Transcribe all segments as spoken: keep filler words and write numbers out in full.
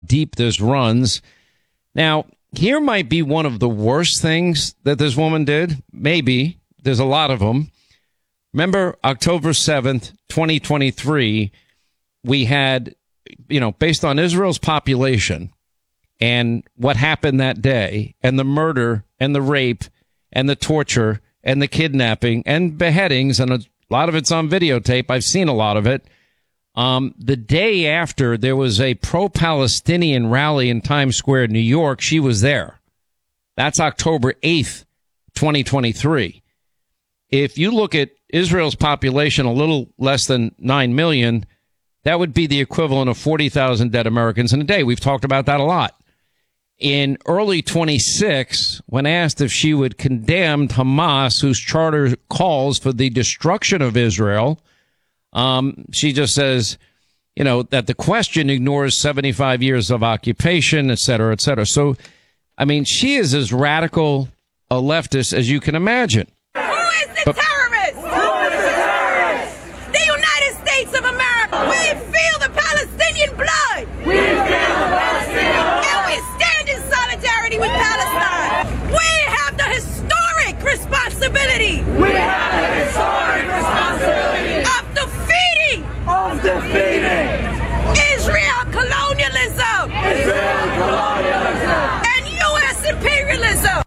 deep this runs. Now, here might be one of the worst things that this woman did. Maybe. There's a lot of them. Remember October seventh, twenty twenty-three, we had, you know, based on Israel's population and what happened that day and the murder and the rape and the torture and the kidnapping and beheadings, and a lot of it's on videotape. I've seen a lot of it. Um, the day after, there was a pro-Palestinian rally in Times Square, New York. She was there. That's October eighth, twenty twenty-three. If you look at Israel's population, a little less than nine million, that would be the equivalent of forty thousand dead Americans in a day. We've talked about that a lot. In early twenty-six, when asked if she would condemn Hamas, whose charter calls for the destruction of Israel, um, she just says, you know, that the question ignores seventy-five years of occupation, et cetera, et cetera. So, I mean, she is as radical a leftist as you can imagine. Who is the But- terrorist? Who is the terrorist? The United States of America. We feel the Palestinian blood. We feel the Palestinian blood. And we stand in solidarity with Palestine. We have the historic responsibility. We have the historic responsibility of defeating. Of defeating. Israel colonialism. Israel colonialism. And U S imperialism.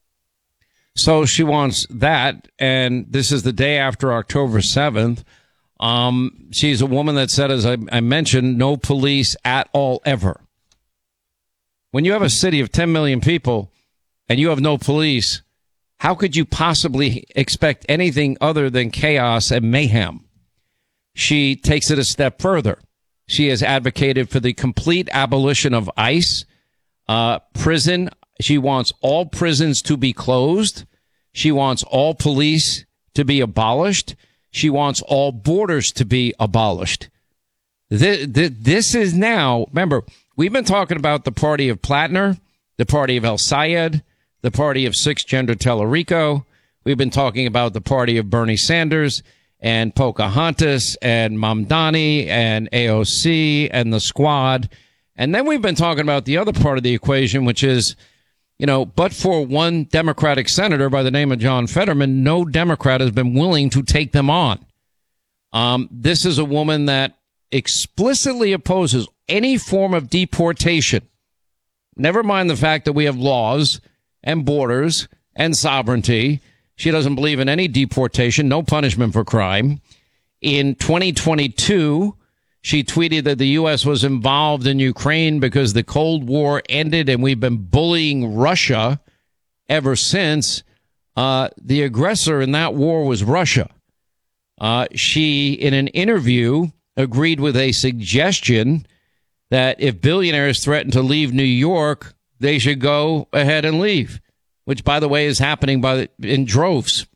So she wants that, and this is the day after October seventh. Um, she's a woman that said, as I, I mentioned, no police at all ever. When you have a city of ten million people and you have no police, how could you possibly expect anything other than chaos and mayhem? She takes it a step further. She has advocated for the complete abolition of ICE, uh, prison. She wants all prisons to be closed. She wants all police to be abolished. She wants all borders to be abolished. This, this is now, remember, we've been talking about the party of Platner, the party of El Sayed, the party of six-gender Tellerico. We've been talking about the party of Bernie Sanders and Pocahontas and Mamdani and A O C and the Squad. And then we've been talking about the other part of the equation, which is, you know, but for one Democratic senator by the name of John Fetterman, no Democrat has been willing to take them on. Um, this is a woman that explicitly opposes any form of deportation. Never mind the fact that we have laws and borders and sovereignty. She doesn't believe in any deportation, no punishment for crime. In twenty twenty-two, she tweeted that the U S was involved in Ukraine because the Cold War ended and we've been bullying Russia ever since. Uh, the aggressor in that war was Russia. Uh, she, in an interview, agreed with a suggestion that if billionaires threaten to leave New York, they should go ahead and leave, which, by the way, is happening by the, in droves.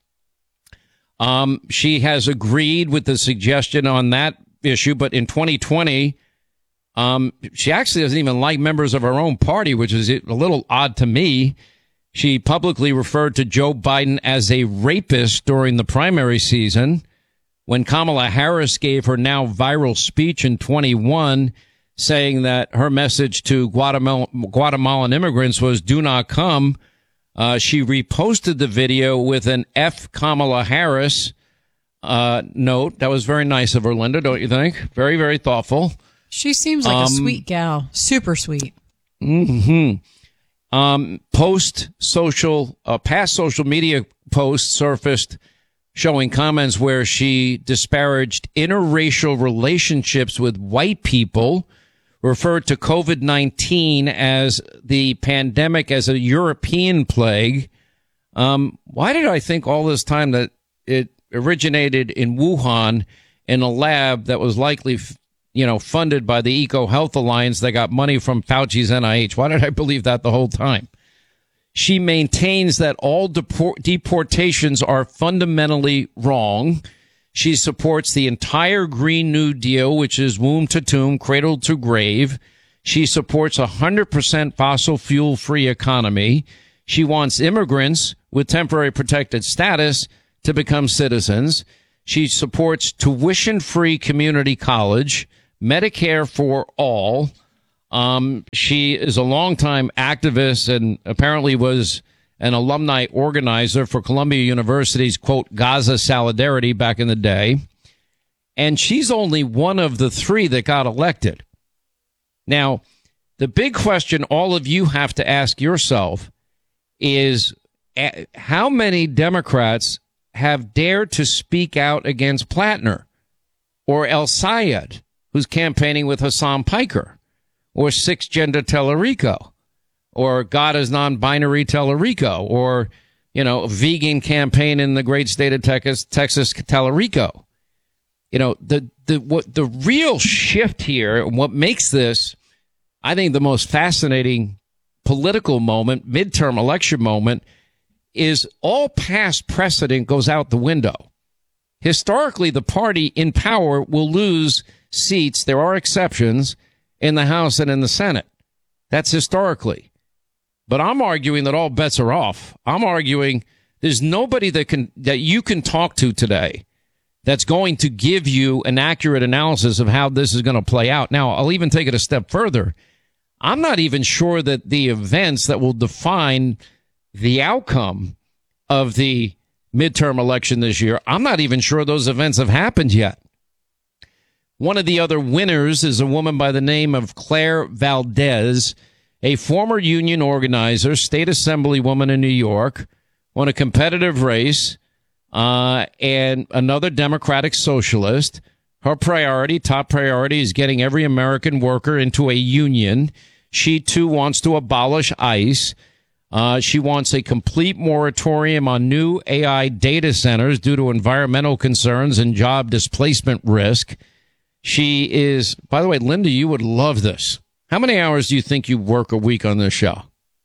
Um, she has agreed with the suggestion on that issue, but in twenty twenty, um, she actually doesn't even like members of her own party, which is a little odd to me. She publicly referred to Joe Biden as a rapist during the primary season. When Kamala Harris gave her now viral speech in twenty-one, saying that her message to Guatemala, Guatemalan immigrants was do not come, uh, she reposted the video with an F Kamala Harris uh, note. That was very nice of her, Linda, don't you think? Very, very thoughtful. She seems like um, a sweet gal. Super sweet. Mm-hmm. Um, post social, uh, past social media posts surfaced showing comments where she disparaged interracial relationships with white people, referred to COVID nineteen as the pandemic as a European plague. Um, why did I think all this time that it originated in Wuhan in a lab that was likely, you know, funded by the Eco Health Alliance that got money from Fauci's N I H? Why did I believe that the whole time? She maintains that all deport- deportations are fundamentally wrong. She supports the entire Green New Deal, which is womb to tomb, cradle to grave. She supports a one hundred percent fossil fuel-free economy. She wants immigrants with temporary protected status to become citizens. She supports tuition-free community college, Medicare for all. Um, she is a longtime activist and apparently was an alumni organizer for Columbia University's, quote, Gaza Solidarity back in the day. And she's only one of the three that got elected. Now, the big question all of you have to ask yourself is how many Democrats have dared to speak out against Plattner or El Sayed, who's campaigning with Hassan Piker, or Six-Gender Tellerico, or God is non-binary Tellerico, or, you know, a vegan campaign in the great state of Texas, Texas Tellerico. You know, the, the, what, the real shift here, and what makes this, I think, the most fascinating political moment, midterm election moment, is all past precedent goes out the window. Historically, the party in power will lose seats. There are exceptions in the House and in the Senate. That's historically. But I'm arguing that all bets are off. I'm arguing there's nobody that can that you can talk to today that's going to give you an accurate analysis of how this is going to play out. Now, I'll even take it a step further. I'm not even sure that the events that will define the outcome of the midterm election this year, I'm not even sure those events have happened yet. One of the other winners is a woman by the name of Claire Valdez, a former union organizer, state assemblywoman in New York, won a competitive race, uh, and another Democratic socialist. Her priority, top priority, is getting every American worker into a union. She, too, wants to abolish ICE. Uh, she wants a complete moratorium on new A I data centers due to environmental concerns and job displacement risk. She is, by the way, Linda, you would love this. How many hours do you think you work a week on this show?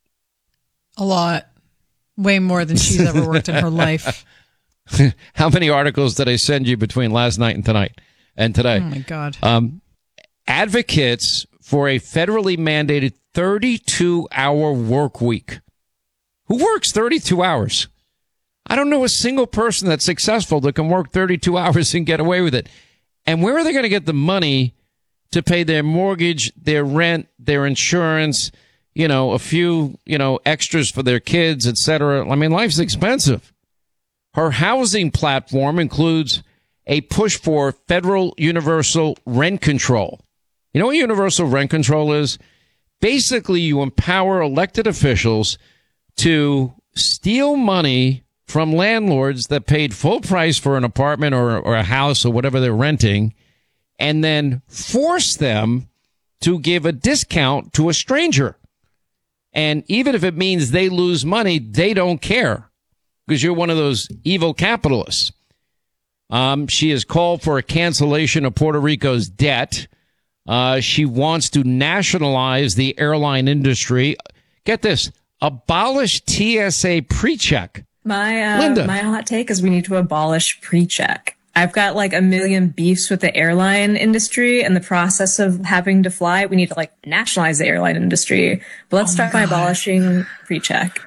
A lot. Way more than she's ever worked in her life. How many articles did I send you between last night and tonight and today? Oh, my God. Um, advocates for a federally mandated thirty-two hour work week. Who works thirty-two hours? I don't know a single person that's successful that can work thirty-two hours and get away with it. And where are they going to get the money to pay their mortgage, their rent, their insurance, you know, a few, you know, extras for their kids, et cetera? I mean, life's expensive. Her housing platform includes a push for federal universal rent control. You know what universal rent control is? Basically, you empower elected officials to steal money from landlords that paid full price for an apartment or, or a house or whatever they're renting, and then force them to give a discount to a stranger. And even if it means they lose money, they don't care because you're one of those evil capitalists. Um, she has called for a cancellation of Puerto Rico's debt. Uh, she wants to nationalize the airline industry. Get this, abolish T S A pre-check. My uh, Linda. my hot take is we need to abolish pre-check. I've got like a million beefs with the airline industry and the process of having to fly. We need to like nationalize the airline industry. But let's Oh start my by God. abolishing pre-check.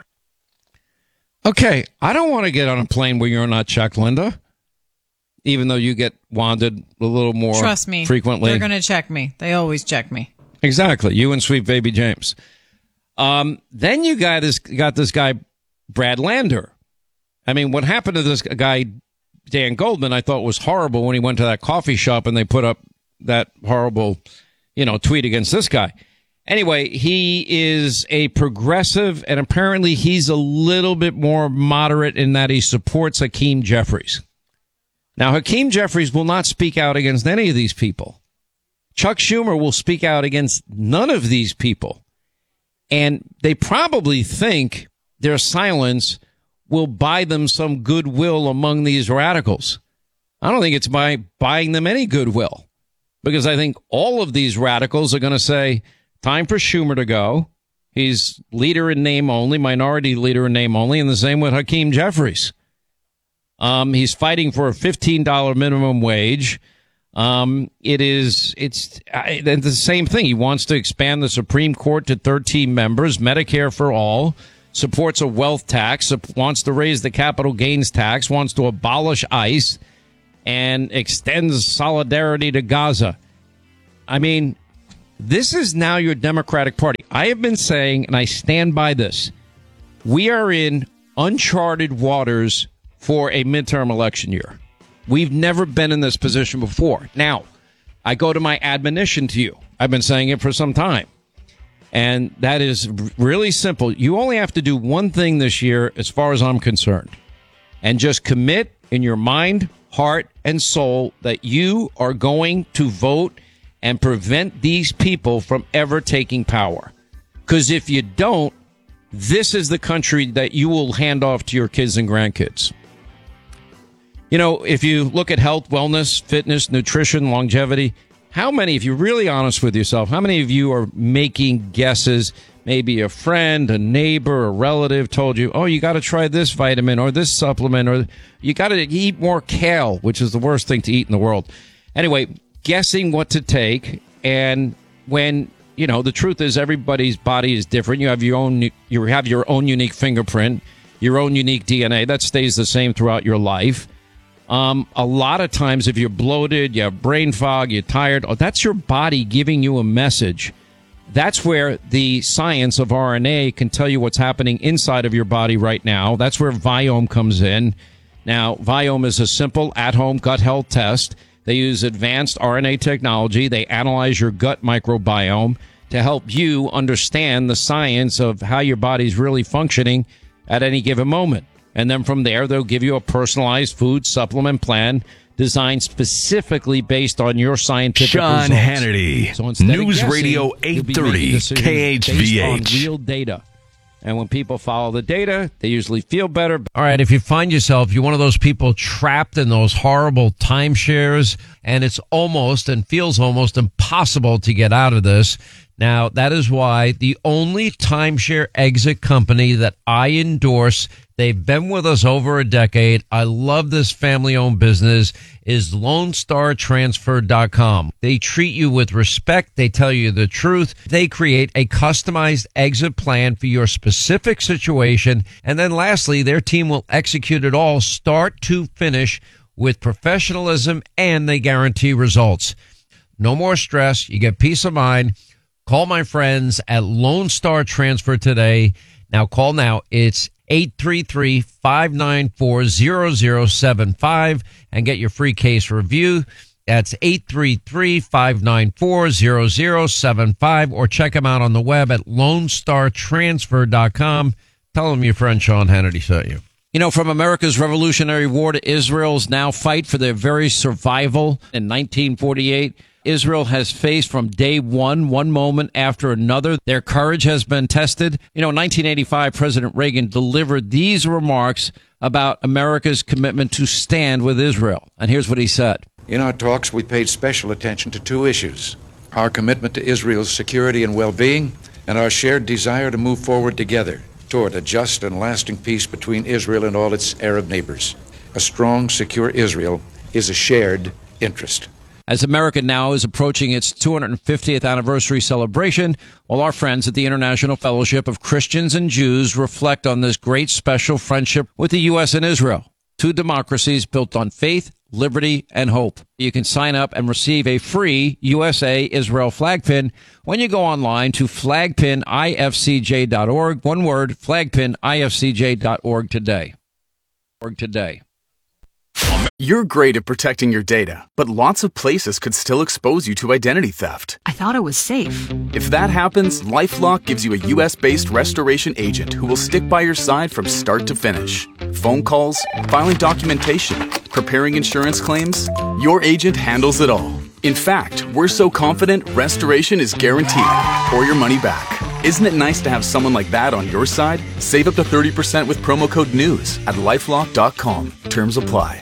Okay, I don't want to get on a plane where you're not checked, Linda. Even though you get wanded a little more Trust me. frequently. They're going to check me. They always check me. Exactly. You and sweet baby James. Um, then you got this, got this guy, Brad Lander. I mean, what happened to this guy, Dan Goldman, I thought was horrible when he went to that coffee shop and they put up that horrible, you know, tweet against this guy. Anyway, he is a progressive, and apparently he's a little bit more moderate in that he supports Hakeem Jeffries. Now, Hakeem Jeffries will not speak out against any of these people. Chuck Schumer will speak out against none of these people. And they probably think their silence will buy them some goodwill among these radicals. I don't think it's by buying them any goodwill, because I think all of these radicals are going to say, time for Schumer to go. He's leader in name only, minority leader in name only, and the same with Hakeem Jeffries. Um, he's fighting for a fifteen dollars minimum wage. Um, it is, it's uh, the same thing. He wants to expand the Supreme Court to thirteen members, Medicare for all, supports a wealth tax, wants to raise the capital gains tax, wants to abolish ICE, and extends solidarity to Gaza. I mean, This is now your Democratic Party. I have been saying, and I stand by this, we are in uncharted waters for a midterm election year. We've never been in this position before. Now, I go to my admonition to you. I've been saying it for some time. And that is really simple. You only have to do one thing this year, as far as I'm concerned, and just commit in your mind, heart, and soul that you are going to vote and prevent these people from ever taking power. Because if you don't, this is the country that you will hand off to your kids and grandkids. You know, if you look at health, wellness, fitness, nutrition, longevity, how many, if you're really honest with yourself, how many of you are making guesses? Maybe a friend, a neighbor, a relative told you, oh, you got to try this vitamin or this supplement, or you got to eat more kale, which is the worst thing to eat in the world. Anyway, guessing what to take. And when, you know, the truth is everybody's body is different. You have your own, you have your own unique fingerprint, your own unique D N A that stays the same throughout your life. Um, a lot of times if you're bloated, you have brain fog, you're tired, oh, that's your body giving you a message. That's where the science of R N A can tell you what's happening inside of your body right now. That's where Viome comes in. Now, Viome is a simple at-home gut health test. They use advanced R N A technology. They analyze your gut microbiome to help you understand the science of how your body's really functioning at any given moment. And then from there, they'll give you a personalized food supplement plan designed specifically based on your scientific Sean results. Hannity, So instead News of guessing, Radio you'll be eight thirty, making decisions K H V H. based on real data. And when people follow the data, they usually feel better. All right, if you find yourself, you're one of those people trapped in those horrible timeshares, and it's almost and feels almost impossible to get out of this. Now, that is why the only timeshare exit company that I endorse, they've been with us over a decade, I love this family-owned business, is Lone Star Transfer dot com. They treat you with respect. They tell you the truth. They create a customized exit plan for your specific situation. And then lastly, their team will execute it all start to finish with professionalism, and they guarantee results. No more stress. You get peace of mind. Call my friends at Lone Star Transfer today. Now call now. It's eight three three, five nine four, zero zero seven five and get your free case review. That's eight three three, five nine four, zero zero seven five, or check them out on the web at Lone Star Transfer dot com. Tell them your friend Sean Hannity sent you. You know, from America's Revolutionary War to Israel's now fight for their very survival in nineteen forty-eight, Israel has faced from day one, one moment after another. Their courage has been tested. You know, in nineteen eighty-five, President Reagan delivered these remarks about America's commitment to stand with Israel. And here's what he said. In our talks, we paid special attention to two issues: our commitment to Israel's security and well-being, and our shared desire to move forward together toward a just and lasting peace between Israel and all its Arab neighbors. A strong, secure Israel is a shared interest. As America now is approaching its two hundred fiftieth anniversary celebration, while our friends at the International Fellowship of Christians and Jews reflect on this great special friendship with the U S and Israel, two democracies built on faith, liberty, and hope. You can sign up and receive a free U S A Israel flag pin when you go online to flag pin I F C J dot org. One word, flag pin I F C J dot org today. Org today. You're great at protecting your data, but lots of places could still expose you to identity theft. I thought it was safe. If that happens, LifeLock gives you a U S-based restoration agent who will stick by your side from start to finish. Phone calls, filing documentation, preparing insurance claims, your agent handles it all. In fact, we're so confident restoration is guaranteed or your money back. Isn't it nice to have someone like that on your side? Save up to thirty percent with promo code NEWS at lifelock dot com. Terms apply.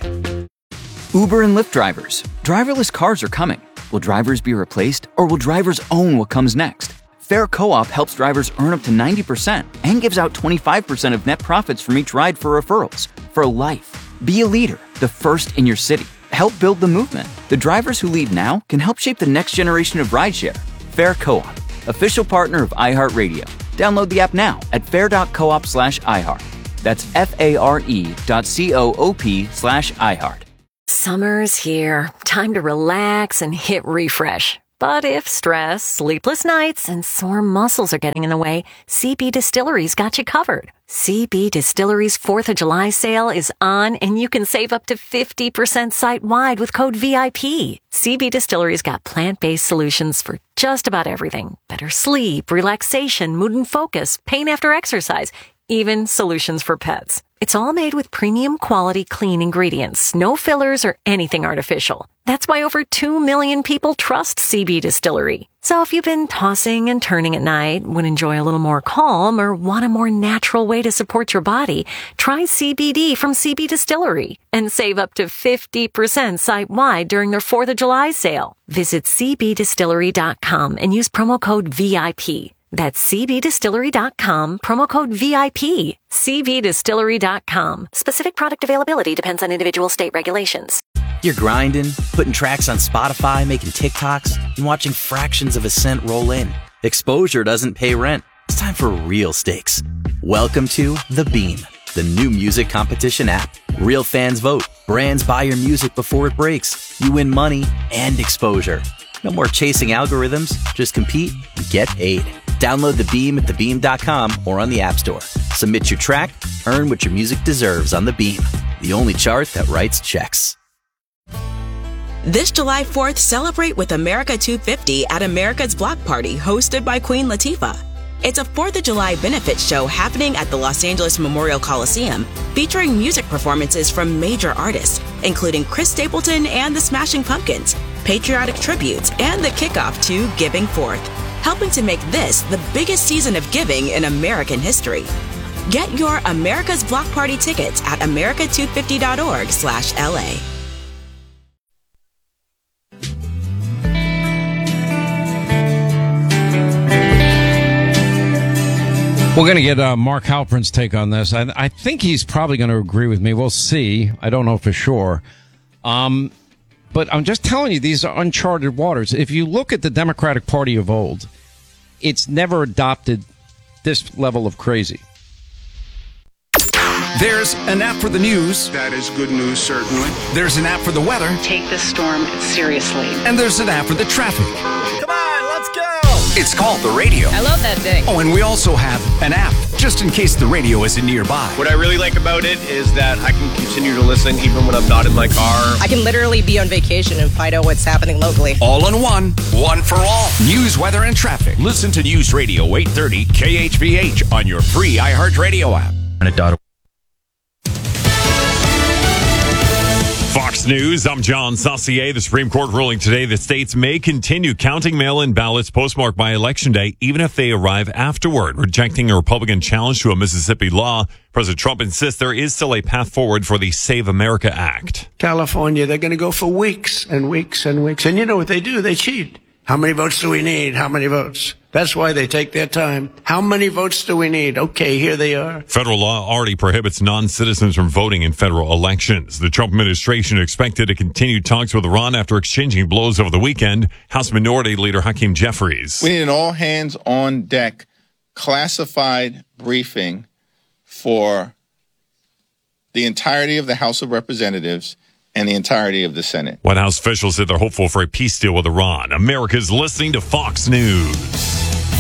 Uber and Lyft drivers. Driverless cars are coming. Will drivers be replaced, or will drivers own what comes next? Fair Co-op helps drivers earn up to ninety percent and gives out twenty-five percent of net profits from each ride for referrals. For life. Be a leader, the first in your city. Help build the movement. The drivers who lead now can help shape the next generation of rideshare. Fair Co-op, official partner of iHeartRadio. Download the app now at fair.coop slash iHeart. That's F-A-R-E dot C-O-O-P slash iHeart. Summer's here. Time to relax and hit refresh. But if stress, sleepless nights, and sore muscles are getting in the way, C B Distillery's got you covered. C B Distillery's fourth of July sale is on, and you can save up to fifty percent site-wide with code V I P. C B Distillery's got plant-based solutions for just about everything. Better sleep, relaxation, mood and focus, pain after exercise, even solutions for pets. It's all made with premium quality clean ingredients, no fillers or anything artificial. That's why over two million people trust C B Distillery. So if you've been tossing and turning at night, would enjoy a little more calm, or want a more natural way to support your body, try C B D from C B Distillery and save up to fifty percent site-wide during their fourth of July sale. Visit C B distillery dot com and use promo code V I P. That's C B distillery dot com, promo code V I P. C B distillery dot com. Specific product availability depends on individual state regulations. You're grinding, putting tracks on Spotify, making TikToks, and watching fractions of a cent roll in. Exposure doesn't pay rent. It's time for real stakes. Welcome to The Beam, the new music competition app. Real fans vote. Brands buy your music before it breaks. You win money and exposure. No more chasing algorithms. Just compete and get paid. Download The Beam at the beam dot com or on the App Store. Submit your track, earn what your music deserves on The Beam, the only chart that writes checks. This July fourth, celebrate with America two fifty at America's Block Party, hosted by Queen Latifah. It's a fourth of July benefit show happening at the Los Angeles Memorial Coliseum, featuring music performances from major artists, including Chris Stapleton and the Smashing Pumpkins, patriotic tributes, and the kickoff to Giving Forth, helping to make this the biggest season of giving in American history. Get your America's Block Party tickets at america two fifty dot org slash L A. We're going to get uh, Mark Halperin's take on this. I, I think he's probably going to agree with me. We'll see. I don't know for sure. Um, but I'm just telling you, these are uncharted waters. If you look at the Democratic Party of old, it's never adopted this level of crazy. There's an app for the news. That is good news, certainly. There's an app for the weather. Take this storm seriously. And there's an app for the traffic. Come on, let's go! It's called the radio. I love that thing. Oh, and we also have an app, just in case the radio isn't nearby. What I really like about it is that I can continue to listen even when I'm not in my car. I can literally be on vacation and find out what's happening locally. All in one, one for all. News, weather, and traffic. Listen to News Radio eight thirty K H V H on your free iHeartRadio app. Fox News, I'm John Saucier. The Supreme Court ruling today that states may continue counting mail-in ballots postmarked by Election Day, even if they arrive afterward, rejecting a Republican challenge to a Mississippi law. President Trump insists there is still a path forward for the Save America Act. California, they're going to go for weeks and weeks and weeks. And you know what they do? They cheat. How many votes do we need? How many votes? That's why they take their time. How many votes do we need? Okay, here they are. Federal law already prohibits non-citizens from voting in federal elections. The Trump administration expected to continue talks with Iran after exchanging blows over the weekend. House Minority Leader Hakeem Jeffries. We need an all-hands-on-deck classified briefing for the entirety of the House of Representatives and the entirety of the Senate. White House officials said they're hopeful for a peace deal with Iran. America's listening to Fox News.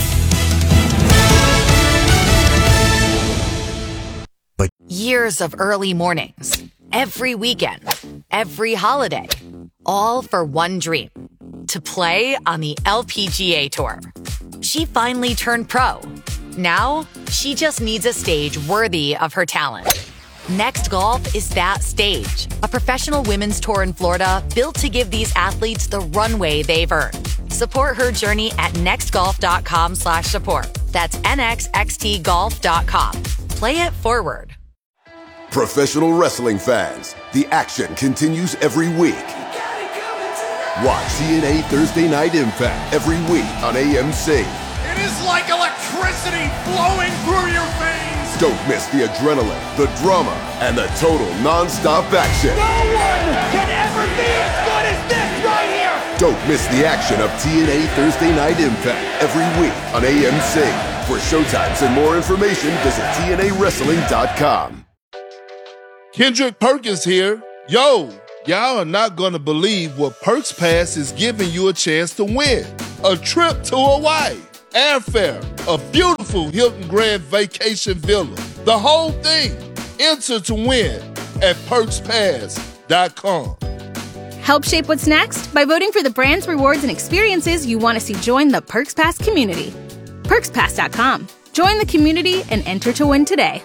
Years of early mornings, every weekend, every holiday, all for one dream, to play on the L P G A Tour. She finally turned pro. Now, she just needs a stage worthy of her talent. Next Golf is that stage, a professional women's tour in Florida built to give these athletes the runway they've earned. Support her journey at nextgolf.com slash support. That's N X X T golf dot com. Play it forward. Professional wrestling fans, the action continues every week. Watch T N A Thursday Night Impact every week on A M C. It is like electricity flowing through your veins. Don't miss the adrenaline, the drama, and the total non-stop action. No one can ever be as good as this right here. Don't miss the action of T N A Thursday Night Impact every week on A M C. For showtimes and more information, visit T N A wrestling dot com. Kendrick Perkins here. Yo, Y'all are not going to believe what Perks Pass is giving you a chance to win. A trip to Hawaii, airfare, a beautiful Hilton Grand Vacation Villa, the whole thing. Enter to win at perks pass dot com. Help shape what's next by voting for the brands, rewards, and experiences you want to see join the Perks Pass community. perks pass dot com. Join the community and enter to win today.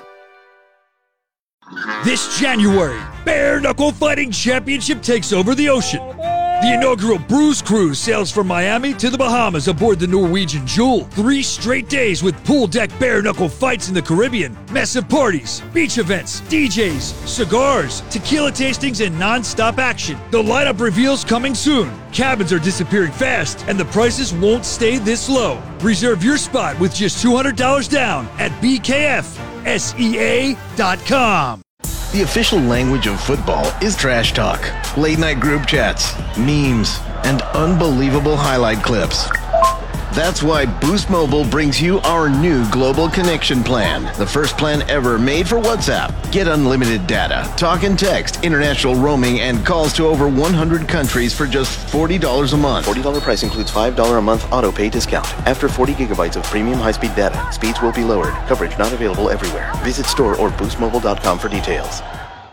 This January, Bare Knuckle Fighting Championship takes over the ocean. The inaugural Bruise Cruise sails from Miami to the Bahamas aboard the Norwegian Jewel. Three straight days with pool deck bare knuckle fights in the Caribbean, massive parties, beach events, D Js, cigars, tequila tastings, and non-stop action. The lineup reveals coming soon. Cabins are disappearing fast, and the prices won't stay this low. Reserve your spot with just two hundred dollars down at B K F S E A dot com. The official language of football is trash talk, late-night group chats, memes, and unbelievable highlight clips. That's why Boost Mobile brings you our new Global Connection Plan, the first plan ever made for WhatsApp. Get unlimited data, talk and text, international roaming, and calls to over one hundred countries for just forty dollars a month. forty dollars price includes five dollars a month auto-pay discount. After forty gigabytes of premium high-speed data, speeds will be lowered. Coverage not available everywhere. Visit store or boost mobile dot com for details.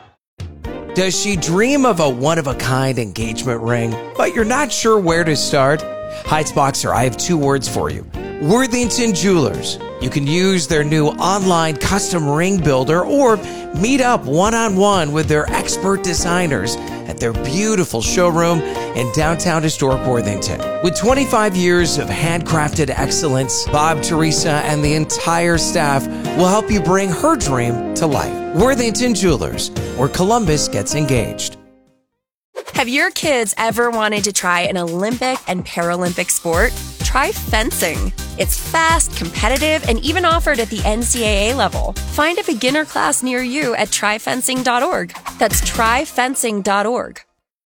Does she dream of a one-of-a-kind engagement ring, but you're not sure where to start? Heights Boxer, I have two words for you. Worthington Jewelers. You can use their new online custom ring builder or meet up one-on-one with their expert designers at their beautiful showroom in downtown historic Worthington. With twenty-five years of handcrafted excellence, Bob, Teresa, and the entire staff will help you bring her dream to life. Worthington Jewelers, where Columbus gets engaged. Have your kids ever wanted to try an Olympic and Paralympic sport? Try fencing. It's fast, competitive, and even offered at the N C double A level. Find a beginner class near you at try fencing dot org. That's try fencing dot org.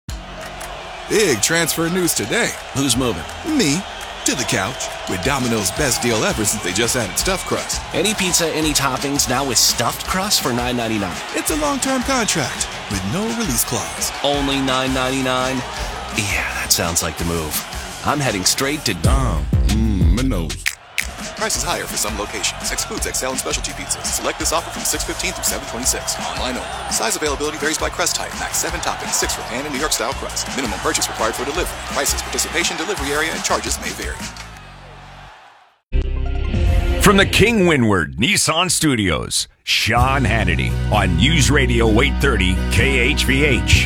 Big transfer news today. Who's moving? Me. To the couch. With Domino's best deal ever since they just added stuffed crust. Any pizza, any toppings, now with stuffed crust for nine ninety-nine. It's a long-term contract with no release clause. Only nine ninety-nine? Yeah, that sounds like the move. I'm heading straight to Dom. Mmm, my nose. Prices higher for some locations. Excludes X L and specialty pizzas. Select this offer from six fifteen through seven twenty-six. Online only. Size availability varies by crust type. Max seven toppings, six for pan and New York style crust. Minimum purchase required for delivery. Prices, participation, delivery area, and charges may vary. From the King Windward Nissan Studios, Sean Hannity on News Radio eight thirty K H V H.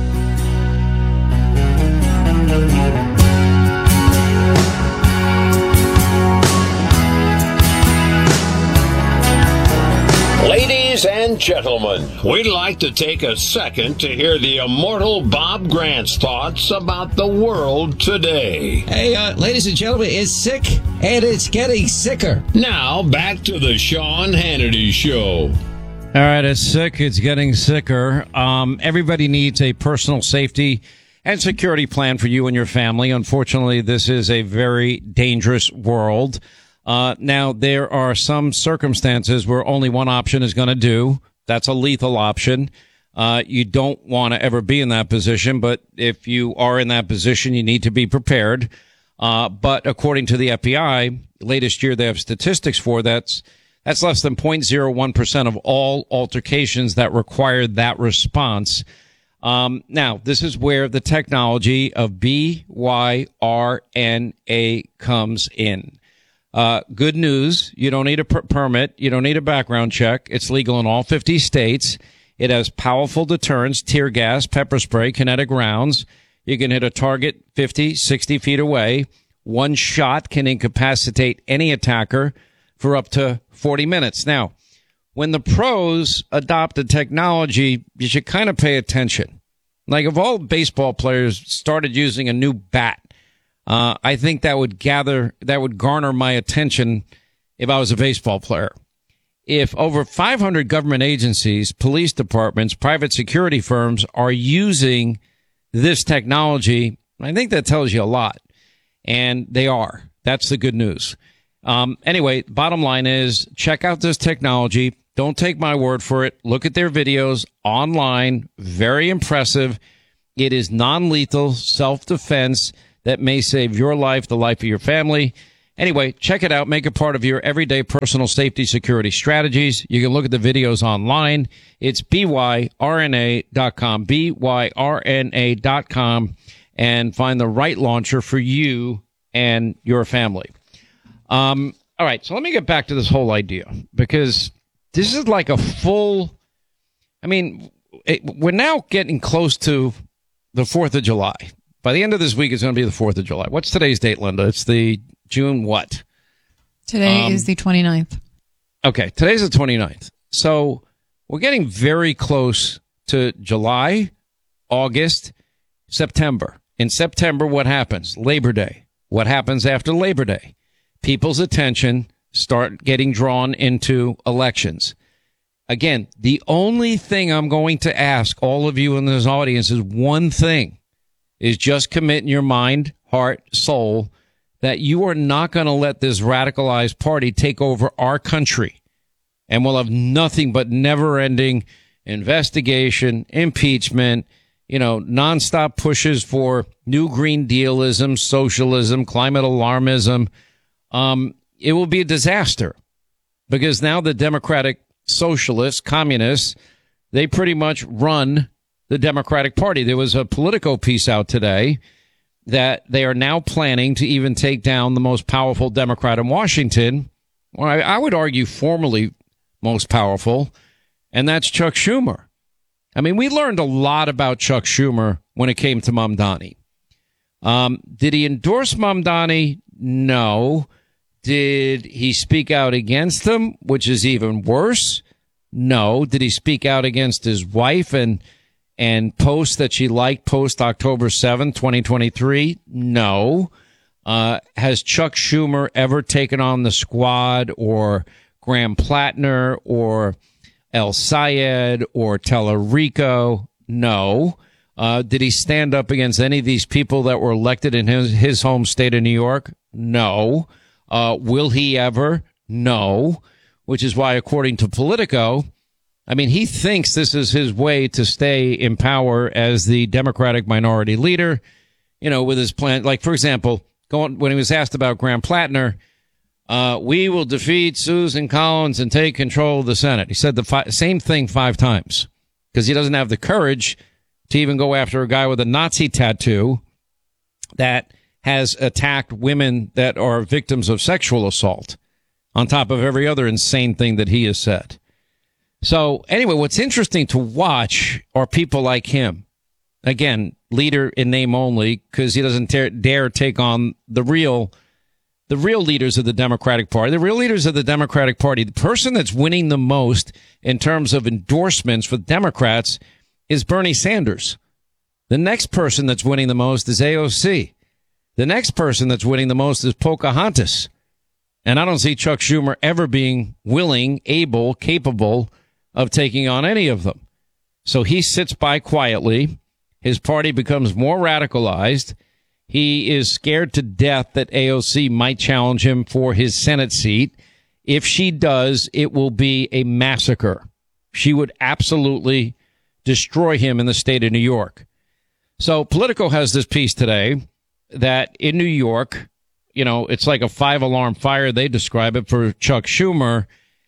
Ladies and gentlemen, we'd like to take a second to hear the immortal Bob Grant's thoughts about the world today. Hey, uh, ladies and gentlemen, it's sick, and it's getting sicker. Now, back to the Sean Hannity Show. All right, it's sick. It's getting sicker. Um, everybody needs a personal safety and security plan for you and your family. Unfortunately, this is a very dangerous world. Uh, now, there are some circumstances where only one option is going to do. That's a lethal option. Uh, you don't want to ever be in that position, but if you are in that position, you need to be prepared. Uh, but according to the F B I, latest year they have statistics for that's that's less than zero point zero one percent of all altercations that require that response. Um, now, this is where the technology of B Y R N A comes in. Uh, good news. You don't need a per- permit. You don't need a background check. It's legal in all fifty states. It has powerful deterrents, tear gas, pepper spray, kinetic rounds. You can hit a target fifty, sixty feet away. One shot can incapacitate any attacker for up to forty minutes. Now, when the pros adopt the technology, you should kind of pay attention. Like if all baseball players started using a new bat, Uh, I think that would gather, that would garner my attention if I was a baseball player. If over five hundred government agencies, police departments, private security firms are using this technology, I think that tells you a lot. And they are. That's the good news. Um, anyway, bottom line is check out this technology. Don't take my word for it. Look at their videos online. Very impressive. It is non-lethal self-defense that may save your life, the life of your family. Anyway, check it out. Make it part of your everyday personal safety security strategies. You can look at the videos online. It's B Y R N A dot com, B Y R N A dot com, and find the right launcher for you and your family. Um, all right, so let me get back to this whole idea, because this is like a full, I mean, it, we're now getting close to the fourth of July. By the end of this week, it's going to be the fourth of July. What's today's date, Linda? It's the June what? Today um, is the twenty-ninth. Okay, today's the twenty-ninth. So we're getting very close to July, August, September. In September, what happens? Labor Day. What happens after Labor Day? People's attention start getting drawn into elections. Again, the only thing I'm going to ask all of you in this audience is one thing, is just commit in your mind, heart, soul, that you are not going to let this radicalized party take over our country. And we'll have nothing but never-ending investigation, impeachment, you know, nonstop pushes for new Green Dealism, socialism, climate alarmism. Um, it will be a disaster, because now the Democratic socialists, communists, they pretty much run the Democratic Party. There was a Politico piece out today that they are now planning to even take down the most powerful Democrat in Washington, or I, I would argue formerly most powerful, and that's Chuck Schumer. I mean, we learned a lot about Chuck Schumer when it came to Mamdani. Um, did he endorse Mamdani? No. Did he speak out against him, which is even worse? No. Did he speak out against his wife and and post that she liked post October seventh, twenty twenty-three? No. Uh, has Chuck Schumer ever taken on the Squad or Graham Plattner or El Sayed or Tellerico? No. Uh, did he stand up against any of these people that were elected in his, his home state of New York? No. Uh, will he ever? No. Which is why, according to Politico, I mean, he thinks this is his way to stay in power as the Democratic minority leader, you know, with his plan. Like, for example, going, when he was asked about Graham Plattner, uh, we will defeat Susan Collins and take control of the Senate. He said the fi- same thing five times, because he doesn't have the courage to even go after a guy with a Nazi tattoo that has attacked women that are victims of sexual assault, on top of every other insane thing that he has said. So anyway, what's interesting to watch are people like him. Again, leader in name only, because he doesn't dare, dare take on the real, the real leaders of the Democratic Party. The real leaders of the Democratic Party, the person that's winning the most in terms of endorsements for Democrats is Bernie Sanders. The next person that's winning the most is A O C. The next person that's winning the most is Pocahontas. And I don't see Chuck Schumer ever being willing, able, capable of taking on any of them. So he sits by quietly. His party becomes more radicalized. He is scared to death that A O C might challenge him for his Senate seat. If she does, it will be a massacre. She would absolutely destroy him in the state of New York. So Politico has this piece today that in New York, you know, it's like a five-alarm fire, they describe it, for Chuck Schumer.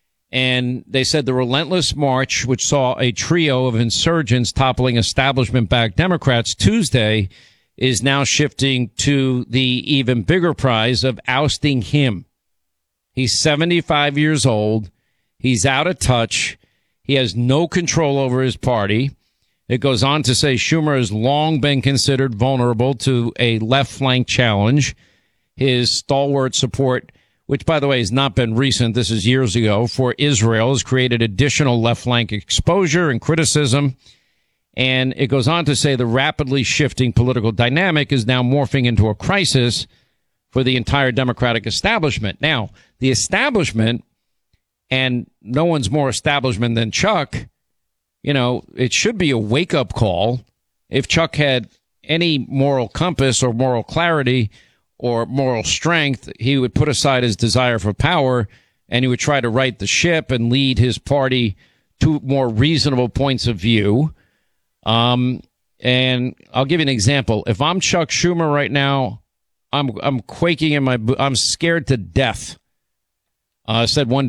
And they said the relentless march, which saw a trio of insurgents toppling establishment-backed Democrats Tuesday, is now shifting to the even bigger prize of ousting him. He's seventy-five years old. He's out of touch. He has no control over his party. It goes on to say Schumer has long been considered vulnerable to a left flank challenge. His stalwart support, which, by the way, has not been recent, this is years ago, for Israel, has created additional left flank exposure and criticism. And it goes on to say the rapidly shifting political dynamic is now morphing into a crisis for the entire Democratic establishment. Now, the establishment, and no one's more establishment than Chuck, you know, it should be a wake-up call. If Chuck had any moral compass or moral clarity or moral strength, he would put aside his desire for power and he would try to right the ship and lead his party to more reasonable points of view. Um, And I'll give you an example. If I'm Chuck Schumer right now, I'm I'm quaking in my bo- I'm scared to death. Uh, said one